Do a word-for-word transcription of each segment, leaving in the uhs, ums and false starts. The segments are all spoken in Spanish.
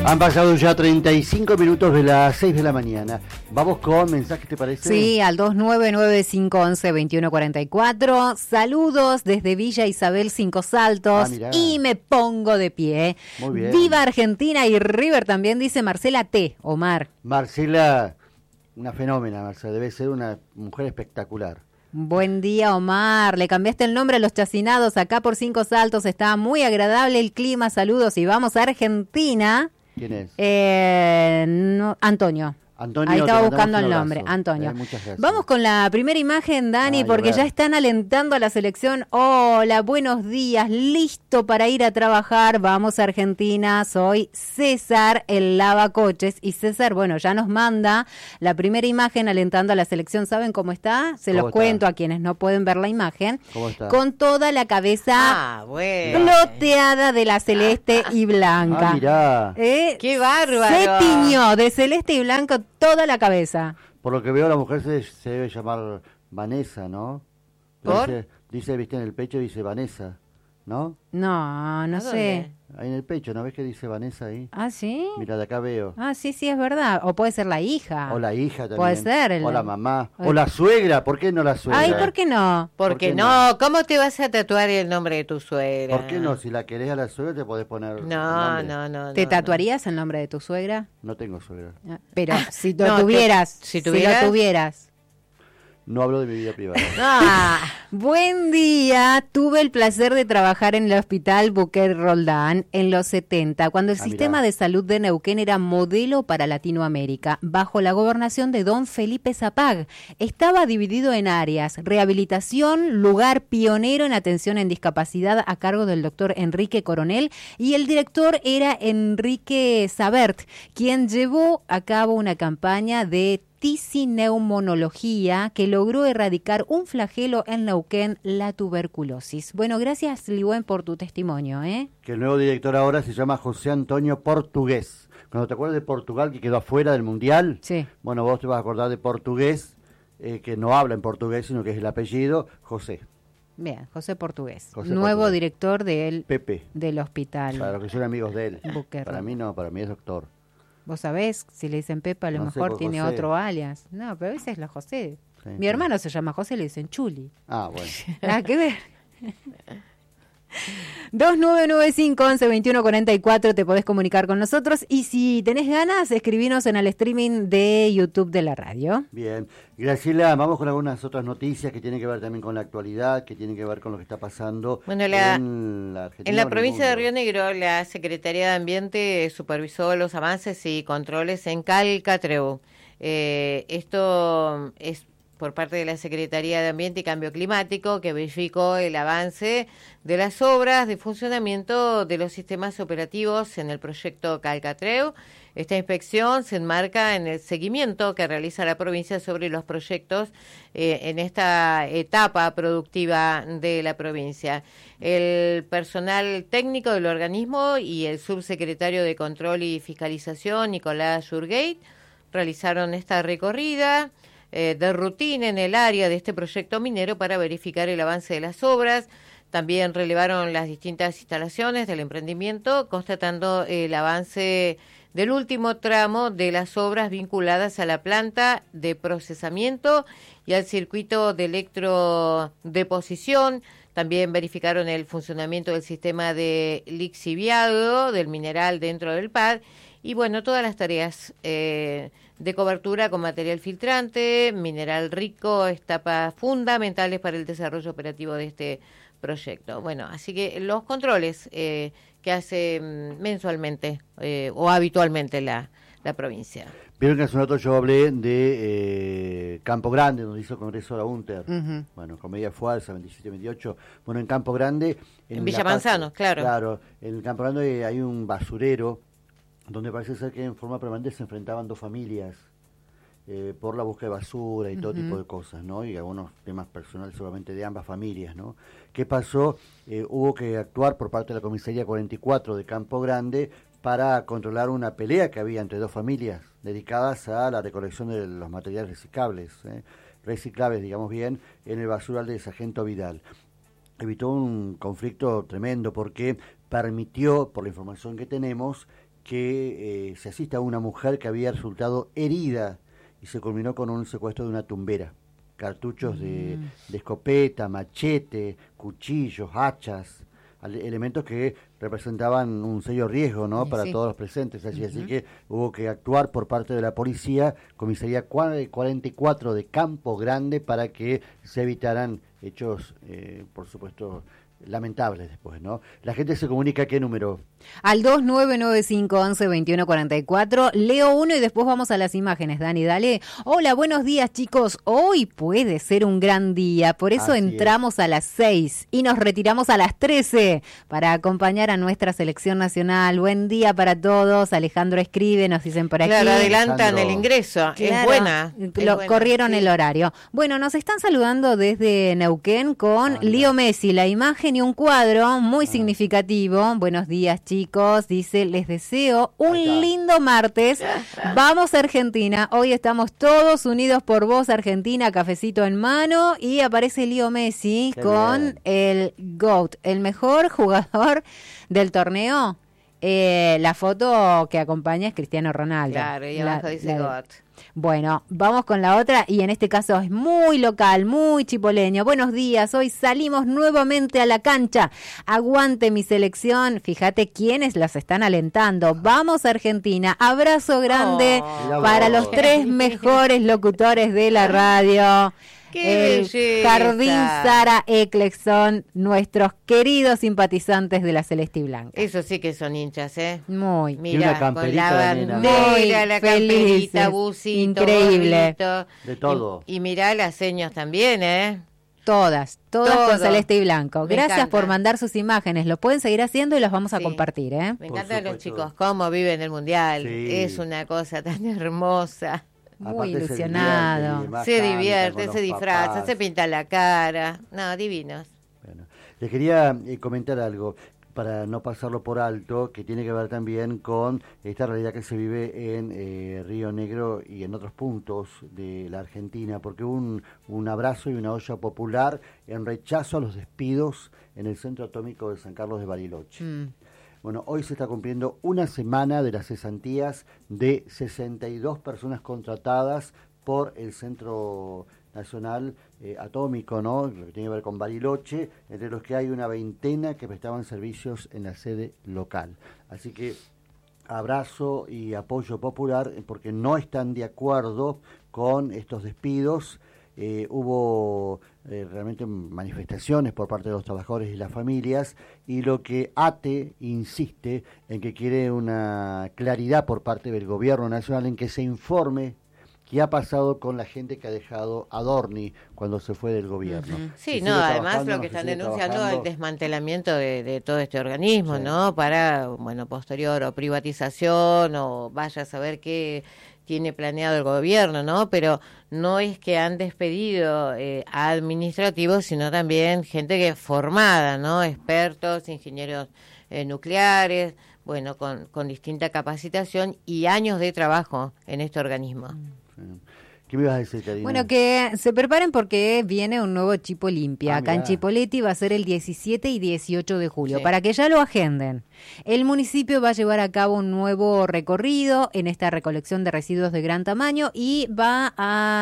Han pasado ya treinta y cinco minutos de las seis de la mañana. Vamos con mensajes, ¿te parece? Sí, al dos nueve nueve cinco once veintiuno cuarenta y cuatro. Saludos desde Villa Isabel Cinco Saltos. Ah, y me pongo de pie. Muy bien. Viva Argentina y River también, dice Marcela T. Omar. Marcela, una fenómena, Marcela. Debe ser una mujer espectacular. Buen día, Omar. Le cambiaste el nombre a los chacinados. Acá por Cinco Saltos está muy agradable el clima. Saludos y vamos a Argentina. ¿Quién es? Eh, no, Antonio. Antonio, Ahí estaba te buscando mandamos el un nombre, abrazo. Antonio. Eh, muchas gracias. Vamos con la primera imagen, Dani, Ay, porque a ver. ya están alentando a la selección. Hola, buenos días, listo para ir a trabajar. Vamos a Argentina. Soy César, el lavacoches. Y César, bueno, ya nos manda la primera imagen alentando a la selección. ¿Saben cómo está? Se ¿Cómo los está? cuento a quienes no pueden ver la imagen. ¿Cómo está? Con toda la cabeza Ah, bueno. ploteada de la celeste y blanca. Ah, mirá. Eh, ¡Qué bárbaro! Se tiñó de celeste y blanco toda la cabeza. Por lo que veo, la mujer se, se debe llamar Vanessa, ¿no? ¿Por? Dice, dice, viste, en el pecho dice Vanessa, ¿no? No, no ¿A sé. dónde? Ahí en el pecho, ¿no ves que dice Vanessa ahí? ¿Ah, sí? Mira, de acá veo. Ah, sí, sí, es verdad. O puede ser la hija. O la hija también. Puede ser. el- O la mamá. o- O la suegra. ¿Por qué no la suegra? Ay, ¿por qué no? ¿Por ¿Por qué qué no? no? ¿Cómo te vas a tatuar el nombre de tu suegra? ¿Por qué no? Si la querés a la suegra te podés poner el No, nombre. no, no. ¿Te no, tatuarías el nombre de tu suegra? No tengo suegra. Ah, Pero si lo No, te- tuvieras, si si tuvieras- lo tuvieras. No hablo de mi vida privada. no. Ah, Buen día, tuve el placer de trabajar en el hospital Buquer Roldán en los setenta, cuando el Ah, sistema mirá. de salud de Neuquén era modelo para Latinoamérica, bajo la gobernación de don Felipe Zapag. Estaba dividido en áreas: rehabilitación, lugar pionero en atención en discapacidad a cargo del doctor Enrique Coronel, y el director era Enrique Sabert, quien llevó a cabo una campaña de tisineumonología que logró erradicar un flagelo en Neuquén, la tuberculosis. Bueno, gracias, Ligüen, por tu testimonio, ¿eh? Que el nuevo director ahora se llama José Antonio Portugués. Cuando te acuerdas de Portugal, que quedó afuera del Mundial, Sí. bueno, vos te vas a acordar de Portugués, eh, que no habla en portugués, sino que es el apellido José. Bien, José Portugués, José nuevo Portugués. director del, Pepe, del hospital. para los que son amigos de él. Buquerro. Para mí no, para mí es doctor. Vos sabés, si le dicen Pepa, a lo No sé, mejor por tiene José. otro alias. No, pero ese es la José. Sí, Mi sí. hermano se llama José, le dicen Chuli. Ah, bueno. Nada que ver. dos nueve nueve cinco once veintiuno cuarenta y cuatro, te podés comunicar con nosotros, y si tenés ganas, escribinos en el streaming de YouTube de la radio. Bien. Graciela, vamos con algunas otras noticias que tienen que ver también con la actualidad, que tienen que ver con lo que está pasando Bueno, la- en la Argentina. En la o el provincia de mundo. Río Negro, la Secretaría de Ambiente supervisó los avances y controles en Calcatreu. Eh, esto es por parte de la Secretaría de Ambiente y Cambio Climático, que verificó el avance de las obras de funcionamiento de los sistemas operativos en el proyecto Calcatreu. Esta inspección se enmarca en el seguimiento que realiza la provincia sobre los proyectos eh, en esta etapa productiva de la provincia. El personal técnico del organismo y el subsecretario de Control y Fiscalización, Nicolás Jurgeit, realizaron esta recorrida eh, de rutina en el área de este proyecto minero para verificar el avance de las obras. También relevaron las distintas instalaciones del emprendimiento, constatando el avance del último tramo de las obras vinculadas a la planta de procesamiento y al circuito de electrodeposición. También verificaron el funcionamiento del sistema de lixiviado del mineral dentro del P A D y, bueno, todas las tareas eh, de cobertura con material filtrante, mineral rico, etapas fundamentales para el desarrollo operativo de este proyecto. Bueno, así que los controles eh, que hace mm, mensualmente eh, o habitualmente la, la provincia. Vieron que hace un rato yo hablé de eh, Campo Grande, donde hizo el Congreso de la UNTER. Ujú. Bueno, comedia falsa, veintisiete veintiocho. Bueno, en Campo Grande... En Villa la parte- Manzano, claro. Claro, en Campo Grande hay un basurero, donde parece ser que en forma permanente se enfrentaban dos familias eh, por la búsqueda de basura y todo Ujú. tipo de cosas, ¿no? Y algunos temas personales seguramente de ambas familias, ¿no? ¿Qué pasó? Eh, hubo que actuar por parte de la Comisaría cuarenta y cuatro de Campo Grande para controlar una pelea que había entre dos familias dedicadas a la recolección de los materiales reciclables, ¿eh? reciclables, digamos bien, en el basural de Sargento Vidal. Evitó un conflicto tremendo porque permitió, por la información que tenemos, que eh, se asista a una mujer que había resultado herida y se culminó con un secuestro de una tumbera. Cartuchos de, de escopeta, machete, cuchillos, hachas, elementos que representaban un serio riesgo, ¿no? Sí, para sí. todos los presentes. Así, Uh-huh. así que hubo que actuar por parte de la policía, comisaría cuarenta y cuatro de Campo Grande, para que se evitaran hechos, eh, por supuesto, lamentables después, ¿no? La gente se comunica, ¿a qué número? Al dos nueve nueve cinco once veintiuno cuarenta y cuatro. Leo uno y después vamos a las imágenes, Dani, dale. Hola, buenos días, chicos. Hoy puede ser un gran día, por eso Así entramos es. a las seis y nos retiramos a las trece para acompañar a nuestra selección nacional. Buen día para todos. Alejandro escribe, nos dicen por aquí. Claro, adelantan Alejandro. el ingreso. Claro, es buena. lo- es buena, corrieron sí. el horario. Bueno, nos están saludando desde Neuquén con Ah, mira. Leo Messi, la imagen y un cuadro muy Ah. significativo. Buenos días, chicos. Dice, les deseo un Ahí está. lindo martes. Vamos a Argentina. Hoy estamos todos unidos por vos, Argentina, cafecito en mano. Y aparece Leo Messi Qué con bien. el GOAT, el mejor jugador del torneo. Eh, la foto que acompaña es Cristiano Ronaldo. Claro, y La- abajo dice la- God. Bueno, vamos con la otra y en este caso es muy local, muy chipoleño. Buenos días, hoy salimos nuevamente a la cancha. Aguante mi selección. Fíjate quiénes las están alentando. Vamos Argentina. Abrazo grande Oh. Mirá para vos. los tres mejores locutores de la radio. ¡Qué El belleza! Jardín Sara Eccleston, nuestros queridos simpatizantes de la Celeste y Blanca. Eso sí que son hinchas, ¿eh? Muy una Mira, con camperita la la nena. bandera, Muy la felices, camperita, busito, increíble. gorrito. De todo. Y, y mirá las señas también, ¿eh? Todas, todas Todo. con Celeste y Blanco. Me Gracias encanta. por mandar sus imágenes. Lo pueden seguir haciendo y los vamos a Sí. compartir, ¿eh? Me Por encantan los supuesto. chicos, cómo viven el mundial. Sí. Es una cosa tan hermosa. Muy Aparte se ilusionado. divierten y demás, Se cantan divierte, con se los disfraza, papás. se pinta la cara. No, divinos. Bueno, les quería eh, comentar algo para no pasarlo por alto, que tiene que ver también con esta realidad que se vive en eh, Río Negro y en otros puntos de la Argentina, porque hubo un, un abrazo y una olla popular en rechazo a los despidos en el Centro Atómico de San Carlos de Bariloche. Mm. Bueno, hoy se está cumpliendo una semana de las cesantías de sesenta y dos personas contratadas por el Centro Nacional eh, Atómico, ¿no? Lo que tiene que ver con Bariloche, entre los que hay una veintena que prestaban servicios en la sede local. Así que abrazo y apoyo popular, eh, porque no están de acuerdo con estos despidos. Eh, hubo eh, realmente manifestaciones por parte de los trabajadores y las familias, y lo que A T E insiste en que quiere una claridad por parte del gobierno nacional en que se informe qué ha pasado con la gente que ha dejado Adorni cuando se fue del gobierno. Ujú. Si Sí, sigue no, además trabajando, lo no que se están sigue denunciando es trabajando. el desmantelamiento de, de todo este organismo, Sí. ¿no? Para, bueno, posterior o privatización o vaya a saber qué tiene planeado el gobierno, ¿no? Pero no es que han despedido eh, a administrativos, sino también gente que formada, ¿no? Expertos, ingenieros eh, nucleares, bueno, con, con distinta capacitación y años de trabajo en este organismo. Sí. ¿Qué me ibas a decir, Karina? Bueno, que se preparen porque viene un nuevo Chipo Limpia. Ah, Acá en mirá. Chipoleti va a ser el diecisiete y dieciocho de julio, Sí. para que ya lo agenden. El municipio va a llevar a cabo un nuevo recorrido en esta recolección de residuos de gran tamaño y va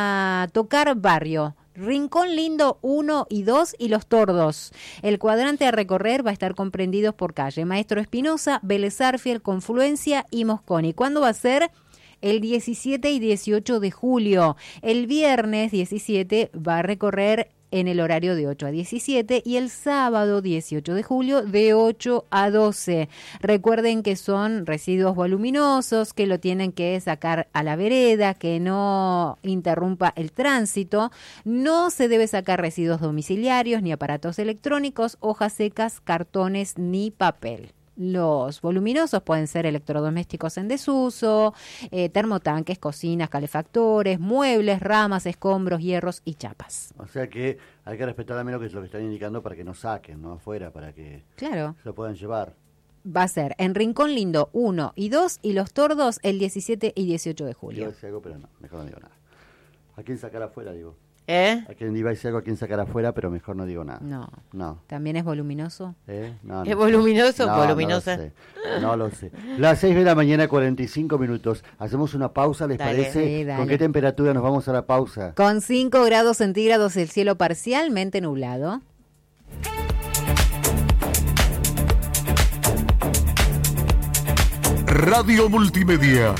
a tocar barrio. Rincón Lindo uno y dos y Los Tordos. El cuadrante a recorrer va a estar comprendido por calle Maestro Espinosa, Vélez Arfiel, Confluencia y Mosconi. ¿Cuándo va a ser? El diecisiete y dieciocho de julio. El viernes diecisiete va a recorrer en el horario de ocho a diecisiete y el sábado dieciocho de julio de ocho a doce. Recuerden que son residuos voluminosos, que lo tienen que sacar a la vereda, que no interrumpa el tránsito. No se debe sacar residuos domiciliarios, ni aparatos electrónicos, hojas secas, cartones ni papel. Los voluminosos pueden ser electrodomésticos en desuso, eh, termotanques, cocinas, calefactores, muebles, ramas, escombros, hierros y chapas. O sea que hay que respetar al menos que es lo que están indicando para que no saquen, ¿no? Afuera, para que Claro. se lo puedan llevar. Va a ser en Rincón Lindo uno y dos y Los Tordos el diecisiete y dieciocho de Quiero julio. decir algo, pero no, mejor no digo nada. ¿A quién sacar afuera, digo? ¿Eh? A quien iba a decir algo a quien sacar afuera, pero mejor no digo nada. No. No. ¿También es voluminoso? ¿Eh? No, ¿Es no voluminoso o no, voluminosa? No lo sé. No lo sé. Las seis de la mañana, cuarenta y cinco minutos. Hacemos una pausa, ¿les Dale. parece? Sí, dale. ¿Con qué temperatura nos vamos a la pausa? Con cinco grados centígrados, el cielo parcialmente nublado. Radio Multimedia.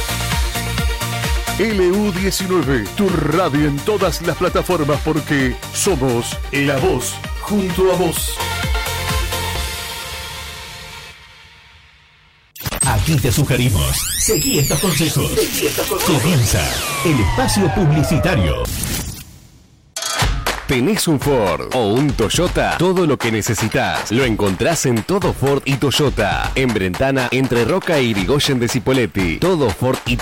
L U diecinueve, tu radio en todas las plataformas porque somos la voz junto a vos. Aquí te sugerimos, seguí estos consejos. Comienza el espacio publicitario. ¿Tenés un Ford o un Toyota? Todo lo que necesitas lo encontrás en Todo Ford y Toyota. En Brentana, entre Roca e Irigoyen de Cipolletti. Todo Ford y